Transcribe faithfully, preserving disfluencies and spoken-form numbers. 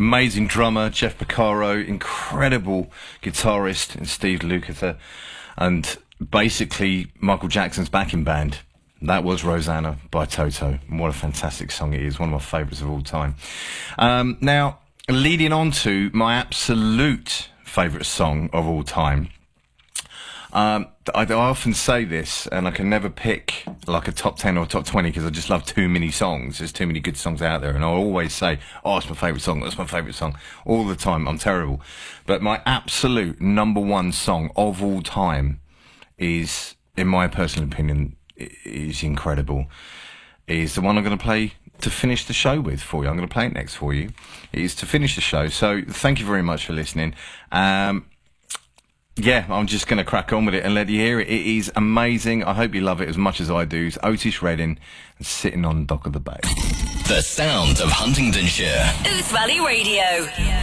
amazing drummer, Jeff Porcaro, incredible guitarist, and Steve Lukather, and basically Michael Jackson's backing band. That was Rosanna by Toto. And what a fantastic song it is. One of my favourites of all time. Um, now, leading on to my absolute favourite song of all time. Um, I, I often say this, and I can never pick like a top ten or a top twenty because I just love too many songs. There's too many good songs out there. And I always say, oh, it's my favourite song. That's my favourite song. All the time. I'm terrible. But my absolute number one song of all time is, in my personal opinion, is incredible, is the one I'm going to play to finish the show with for you. I'm going to play it next for you. It is to finish the show. So thank you very much for listening. Um, yeah, I'm just going to crack on with it and let you hear it. It is amazing. I hope you love it as much as I do. It's Otis Redding and Sitting on the Dock of the Bay. The sound of Huntingdonshire. Ouse Valley Radio.